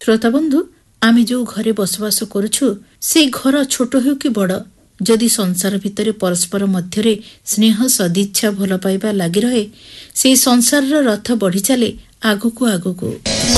श्रोता बंधु आमे जो घरे बसवास करुछु से घर छोट हो कि बड़ जदि संसार भितर परस्पर मध्यरे स्नेह सदिच्छा भल पाइबा लगी रहे से संसार रथ बढ़ी चले आगुकू आगुकू।